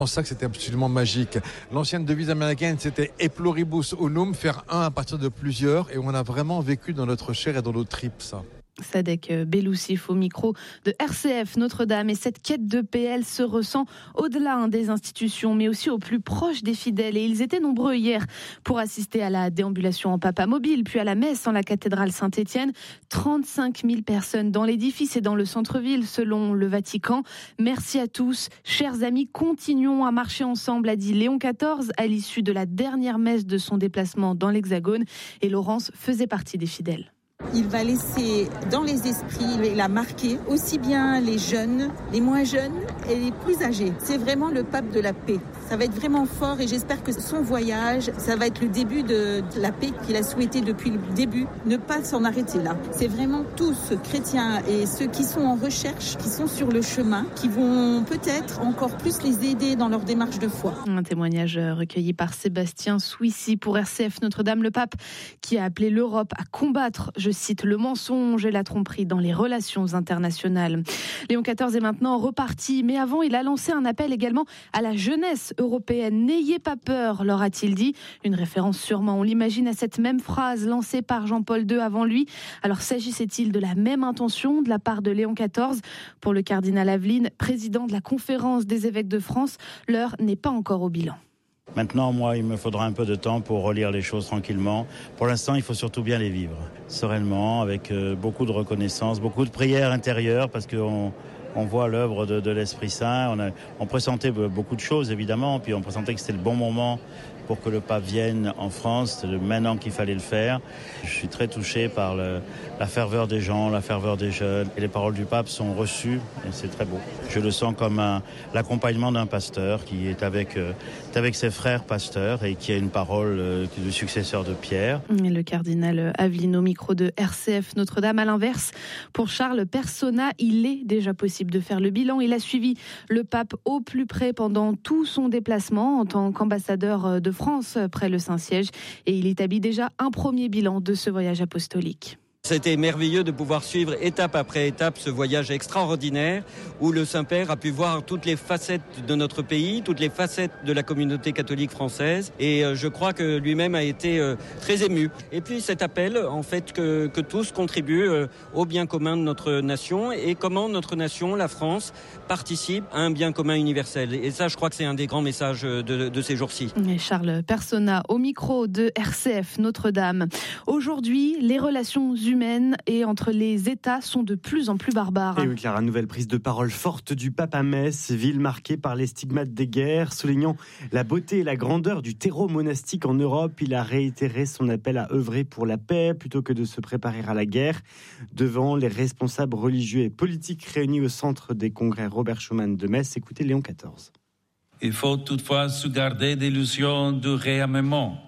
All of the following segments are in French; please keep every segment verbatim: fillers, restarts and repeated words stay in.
C'est ça que c'était absolument magique. L'ancienne devise américaine, c'était E pluribus unum, faire un à partir de plusieurs, et on a vraiment vécu dans notre chair et dans nos tripes ça. Sadek Beloussif au micro de R C F Notre-Dame. Et cette quête de paix, elle se ressent au-delà des institutions, mais aussi au plus proche des fidèles. Et ils étaient nombreux hier pour assister à la déambulation en papa mobile, puis à la messe en la cathédrale Saint-Étienne. trente-cinq mille personnes dans l'édifice et dans le centre-ville, selon le Vatican. Merci à tous. Chers amis, continuons à marcher ensemble, a dit Léon quatorze à l'issue de la dernière messe de son déplacement dans l'Hexagone. Et Laurence faisait partie des fidèles. Il va laisser dans les esprits, il a marqué aussi bien les jeunes, les moins jeunes et les plus âgés. C'est vraiment le pape de la paix. Ça va être vraiment fort et j'espère que son voyage, ça va être le début de la paix qu'il a souhaité depuis le début, ne pas s'en arrêter là. C'est vraiment tous, chrétiens et ceux qui sont en recherche, qui sont sur le chemin, qui vont peut-être encore plus les aider dans leur démarche de foi. Un témoignage recueilli par Sébastien Souissy pour R C F Notre-Dame, le pape qui a appelé l'Europe à combattre, je cite, le mensonge et la tromperie dans les relations internationales. Léon quatorze est maintenant reparti, mais avant, il a lancé un appel également à la jeunesse européenne. N'ayez pas peur, leur a-t-il dit. Une référence sûrement, on l'imagine, à cette même phrase lancée par Jean-Paul deux avant lui. Alors s'agissait-il de la même intention de la part de Léon quatorze? Pour le cardinal Aveline, président de la conférence des évêques de France, l'heure n'est pas encore au bilan. Maintenant, moi, il me faudra un peu de temps pour relire les choses tranquillement. Pour l'instant, il faut surtout bien les vivre, sereinement, avec euh, beaucoup de reconnaissance, beaucoup de prières intérieures, parce qu'on on voit l'œuvre de, de l'Esprit Saint. On, a, on pressentait beaucoup de choses, évidemment, puis on pressentait que c'était le bon moment pour que le pape vienne en France. C'est maintenant qu'il fallait le faire. Je suis très touché par le, la ferveur des gens, la ferveur des jeunes. Et les paroles du pape sont reçues, et c'est très beau. Je le sens comme un, l'accompagnement d'un pasteur qui est avec, euh, avec ses frères pasteurs et qui a une parole euh, du successeur de Pierre. Le cardinal Aveline au micro de R C F Notre-Dame. À l'inverse, pour Charles Persona, il est déjà possible de faire le bilan. Il a suivi le pape au plus près pendant tout son déplacement en tant qu'ambassadeur de France près le Saint-Siège, et il établit déjà un premier bilan de ce voyage apostolique. C'était merveilleux de pouvoir suivre étape après étape ce voyage extraordinaire où le Saint-Père a pu voir toutes les facettes de notre pays, toutes les facettes de la communauté catholique française, et je crois que lui-même a été très ému. Et puis cet appel, en fait, que, que tous contribuent au bien commun de notre nation et comment notre nation, la France, participe à un bien commun universel. Et ça, je crois que c'est un des grands messages de, de ces jours-ci. Et Charles Persona au micro de R C F Notre-Dame. Aujourd'hui, les relations humaines humaines et entre les États sont de plus en plus barbares. Et oui, Clara, nouvelle prise de parole forte du pape à Metz, ville marquée par les stigmates des guerres. Soulignant la beauté et la grandeur du terreau monastique en Europe, il a réitéré son appel à œuvrer pour la paix plutôt que de se préparer à la guerre. Devant les responsables religieux et politiques réunis au centre des congrès Robert Schuman de Metz, écoutez Léon quatorze. Il faut toutefois se garder d'illusions du réarmement.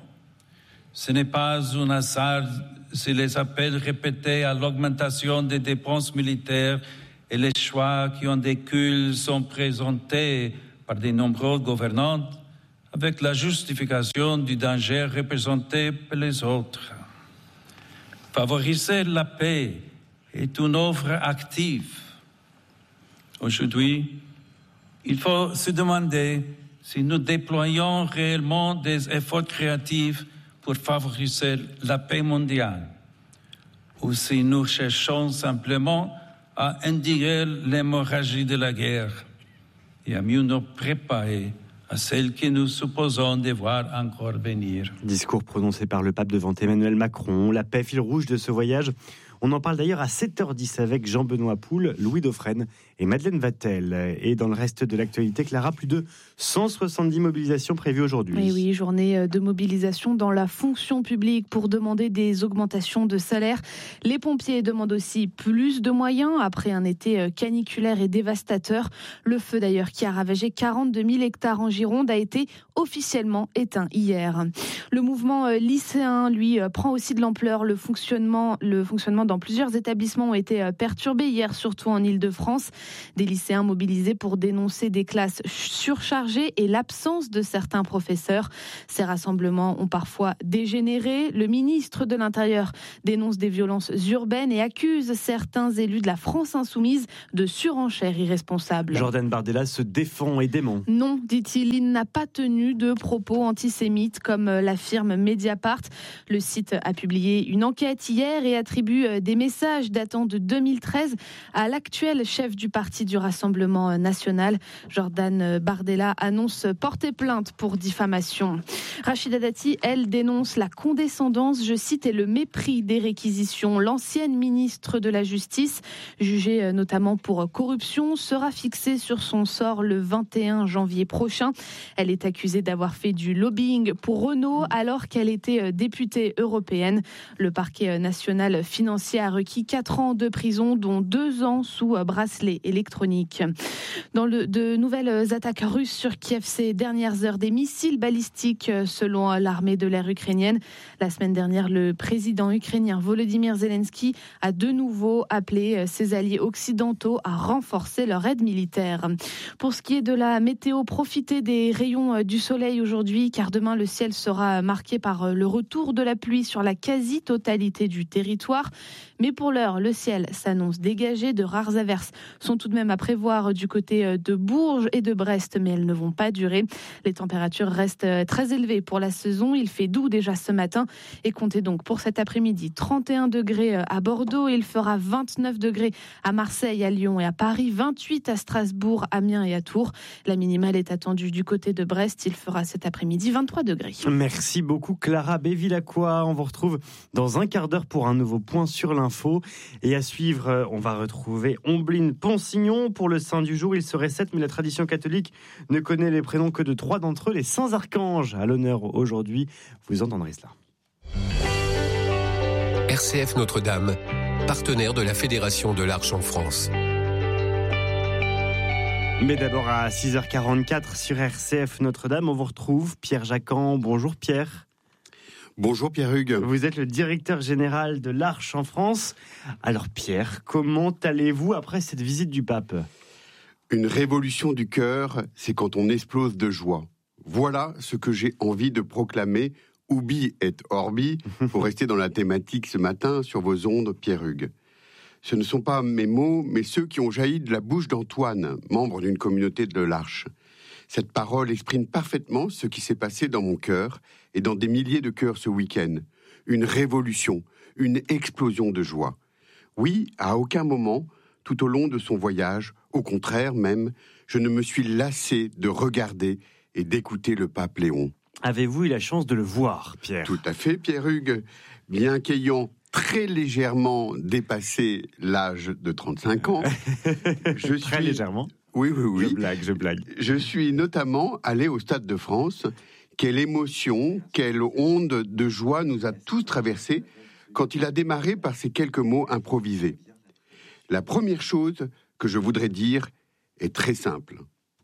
Ce n'est pas un hasard si les appels répétés à l'augmentation des dépenses militaires et les choix qui en découlent sont présentés par de nombreux gouvernants avec la justification du danger représenté par les autres. Favoriser la paix est une œuvre active. Aujourd'hui, il faut se demander si nous déployons réellement des efforts créatifs pour favoriser la paix mondiale, ou si nous cherchons simplement à endiguer l'hémorragie de la guerre et à mieux nous préparer à celle que nous supposons devoir encore venir. Discours prononcé par le pape devant Emmanuel Macron, la paix fil rouge de ce voyage. On en parle d'ailleurs à sept heures dix avec Jean-Benoît Poul, Louis Dauphren et Madeleine Vatel. Et dans le reste de l'actualité, Clara, plus de cent soixante-dix mobilisations prévues aujourd'hui. Oui, oui, journée de mobilisation dans la fonction publique pour demander des augmentations de salaire. Les pompiers demandent aussi plus de moyens après un été caniculaire et dévastateur. Le feu d'ailleurs qui a ravagé quarante-deux mille hectares en Gironde a été officiellement éteint hier. Le mouvement lycéen, lui, prend aussi de l'ampleur. Le fonctionnement, le fonctionnement dans dans plusieurs établissements ont été perturbés hier, surtout en Île-de-France. Des lycéens mobilisés pour dénoncer des classes surchargées et l'absence de certains professeurs. Ces rassemblements ont parfois dégénéré. Le ministre de l'Intérieur dénonce des violences urbaines et accuse certains élus de la France insoumise de surenchère irresponsable. Jordan Bardella se défend et dément. Non, dit-il, il n'a pas tenu de propos antisémites comme l'affirme Mediapart. Le site a publié une enquête hier et attribue des messages datant de deux mille treize à l'actuel chef du parti du Rassemblement national. Jordan Bardella annonce porter plainte pour diffamation. Rachida Dati, elle, dénonce la condescendance, je cite, et le mépris des réquisitions. L'ancienne ministre de la Justice, jugée notamment pour corruption, sera fixée sur son sort le vingt et un janvier prochain. Elle est accusée d'avoir fait du lobbying pour Renault alors qu'elle était députée européenne. Le parquet national financier a requis quatre ans de prison, dont deux ans sous bracelet électronique. Dans le, de nouvelles attaques russes sur Kiev ces dernières heures, des missiles balistiques selon l'armée de l'air ukrainienne. La semaine dernière, le président ukrainien Volodymyr Zelensky a de nouveau appelé ses alliés occidentaux à renforcer leur aide militaire. Pour ce qui est de la météo, profitez des rayons du soleil aujourd'hui, car demain le ciel sera marqué par le retour de la pluie sur la quasi-totalité du territoire. Mais pour l'heure, le ciel s'annonce dégagé. De rares averses sont tout de même à prévoir du côté de Bourges et de Brest, mais elles ne vont pas durer. Les températures restent très élevées pour la saison. Il fait doux déjà ce matin et comptez donc pour cet après-midi trente et un degrés à Bordeaux. Il fera vingt-neuf degrés à Marseille, à Lyon et à Paris, vingt-huit à Strasbourg, Amiens et à Tours. La minimale est attendue du côté de Brest. Il fera cet après-midi vingt-trois degrés. Merci beaucoup Clara Bevilacqua. On vous retrouve dans un quart d'heure pour un nouveau point sur l'info. Et à suivre, on va retrouver Ombline Ponsignon. Pour le saint du jour, il serait sept, mais la tradition catholique ne connaît les prénoms que de trois d'entre eux, les saints archanges. À l'honneur aujourd'hui, vous entendrez cela. R C F Notre-Dame, partenaire de la Fédération de l'Arche en France. Mais d'abord à six heures quarante-quatre sur R C F Notre-Dame, on vous retrouve Pierre Jacquan. Bonjour Pierre. Bonjour Pierre-Hugues. Vous êtes le directeur général de l'Arche en France. Alors Pierre, comment allez-vous après cette visite du pape ? Une révolution du cœur, c'est quand on explose de joie. Voilà ce que j'ai envie de proclamer, ubi et orbi, pour rester dans la thématique ce matin sur vos ondes, Pierre-Hugues. Ce ne sont pas mes mots, mais ceux qui ont jailli de la bouche d'Antoine, membre d'une communauté de l'Arche. Cette parole exprime parfaitement ce qui s'est passé dans mon cœur et dans des milliers de cœurs ce week-end. Une révolution, une explosion de joie. Oui, à aucun moment, tout au long de son voyage, au contraire même, je ne me suis lassé de regarder et d'écouter le pape Léon. Avez-vous eu la chance de le voir, Pierre ? Tout à fait, Pierre-Hugues. Bien qu'ayant très légèrement dépassé l'âge de trente-cinq ans, je suis... Très légèrement ? Oui, oui, oui. Je blague, je blague. Je suis notamment allé au Stade de France. Quelle émotion, quelle onde de joie nous a tous traversés quand il a démarré par ces quelques mots improvisés. La première chose que je voudrais dire est très simple.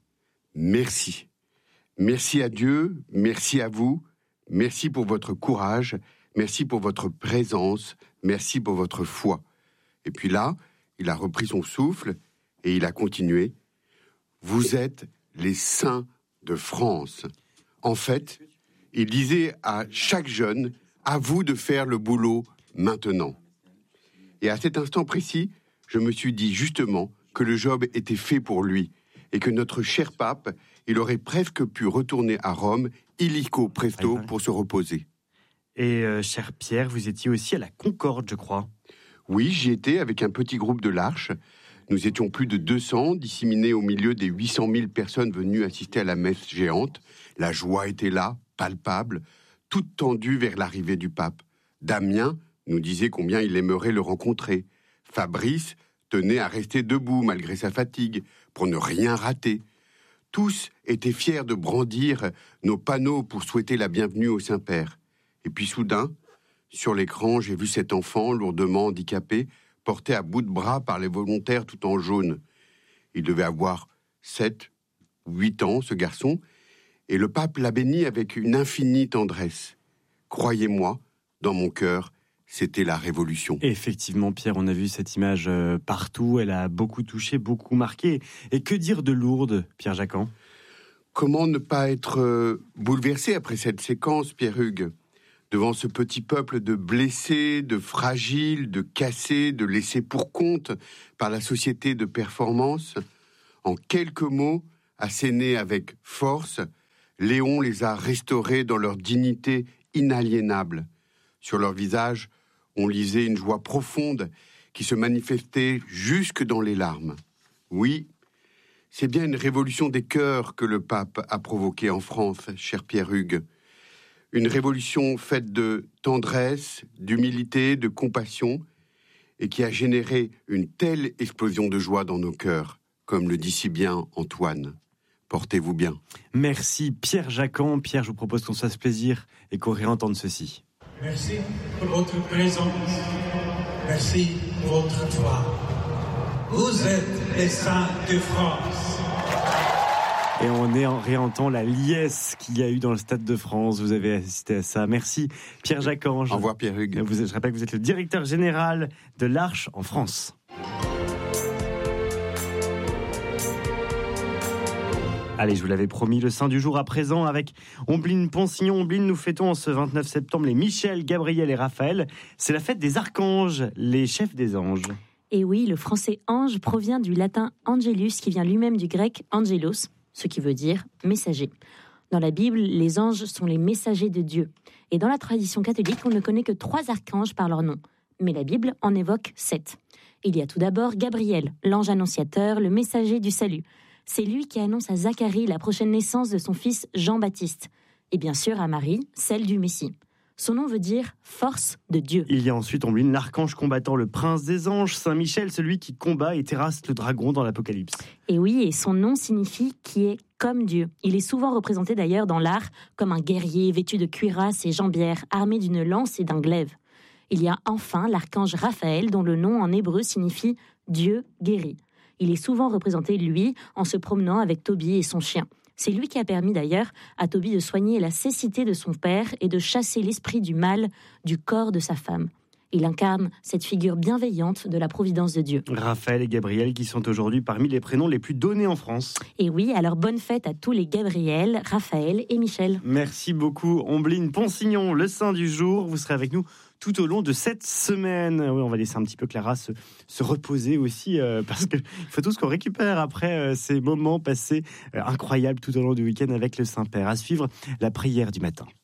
Merci. Merci à Dieu, merci à vous, merci pour votre courage, merci pour votre présence, merci pour votre foi. Et puis là, il a repris son souffle et il a continué. Vous êtes les saints de France. En fait, il disait à chaque jeune, à vous de faire le boulot maintenant. Et à cet instant précis, je me suis dit justement que le job était fait pour lui et que notre cher pape, il aurait presque pu retourner à Rome, illico presto, pour se reposer. Et euh, cher Pierre, vous étiez aussi à la Concorde, je crois. Oui, j'y étais avec un petit groupe de l'Arche. Nous étions plus de deux cents, disséminés au milieu des huit cent mille personnes venues assister à la messe géante. La joie était là, palpable, toute tendue vers l'arrivée du pape. Damien nous disait combien il aimerait le rencontrer. Fabrice tenait à rester debout malgré sa fatigue, pour ne rien rater. Tous étaient fiers de brandir nos panneaux pour souhaiter la bienvenue au Saint-Père. Et puis soudain, sur l'écran, j'ai vu cet enfant lourdement handicapé, porté à bout de bras par les volontaires tout en jaune. Il devait avoir sept ou huit ans, ce garçon, et le pape l'a béni avec une infinie tendresse. Croyez-moi, dans mon cœur, c'était la Révolution. Effectivement, Pierre, on a vu cette image partout. Elle a beaucoup touché, beaucoup marqué. Et que dire de Lourdes, Pierre Jacquan ? Comment ne pas être bouleversé après cette séquence, Pierre-Hugues ? Devant ce petit peuple de blessés, de fragiles, de cassés, de laissés pour compte par la société de performance, en quelques mots, assénés avec force, Léon les a restaurés dans leur dignité inaliénable. Sur leur visage, on lisait une joie profonde qui se manifestait jusque dans les larmes. Oui, c'est bien une révolution des cœurs que le pape a provoquée en France, cher Pierre-Hugues. Une révolution faite de tendresse, d'humilité, de compassion, et qui a généré une telle explosion de joie dans nos cœurs, comme le dit si bien Antoine. Portez-vous bien. Merci Pierre Jacquan. Pierre, je vous propose qu'on se fasse plaisir et qu'on réentende ceci. Merci pour votre présence. Merci pour votre foi. Vous êtes les saints de France. Et on est en réentend la liesse qu'il y a eu dans le Stade de France. Vous avez assisté à ça. Merci Pierre Jacquan. Au revoir Pierre-Hugues. Vous, je rappelle que vous êtes le directeur général de l'Arche en France. Allez, je vous l'avais promis, le saint du jour à présent avec Ombline Ponsignon. Ombline, nous fêtons en ce vingt-neuf septembre les Michel, Gabriel et Raphaël. C'est la fête des archanges, les chefs des anges. Et oui, le français ange provient du latin angelus qui vient lui-même du grec angelos, ce qui veut dire messager. Dans la Bible, les anges sont les messagers de Dieu. Et dans la tradition catholique, on ne connaît que trois archanges par leur nom. Mais la Bible en évoque sept. Il y a tout d'abord Gabriel, l'ange annonciateur, le messager du salut. C'est lui qui annonce à Zacharie la prochaine naissance de son fils Jean-Baptiste. Et bien sûr à Marie, celle du Messie. Son nom veut dire « force de Dieu ». Il y a ensuite Ombline, l'archange combattant le prince des anges, Saint Michel, celui qui combat et terrasse le dragon dans l'Apocalypse. Et oui, et son nom signifie « qui est comme Dieu ». Il est souvent représenté d'ailleurs dans l'art comme un guerrier vêtu de cuirasse et jambières, armé d'une lance et d'un glaive. Il y a enfin l'archange Raphaël, dont le nom en hébreu signifie « Dieu guérit ». Il est souvent représenté, lui, en se promenant avec Tobie et son chien. C'est lui qui a permis d'ailleurs à Tobie de soigner la cécité de son père et de chasser l'esprit du mal du corps de sa femme. Il incarne cette figure bienveillante de la providence de Dieu. Raphaël et Gabriel qui sont aujourd'hui parmi les prénoms les plus donnés en France. Et oui, alors bonne fête à tous les Gabriel, Raphaël et Michel. Merci beaucoup Ombline Ponsignon, le saint du jour. Vous serez avec nous tout au long de cette semaine. Oui, on va laisser un petit peu Clara se, se reposer aussi, euh, parce qu'il faut tous qu'on récupère après euh, ces moments passés euh, incroyables tout au long du week-end avec le Saint-Père. À suivre la prière du matin.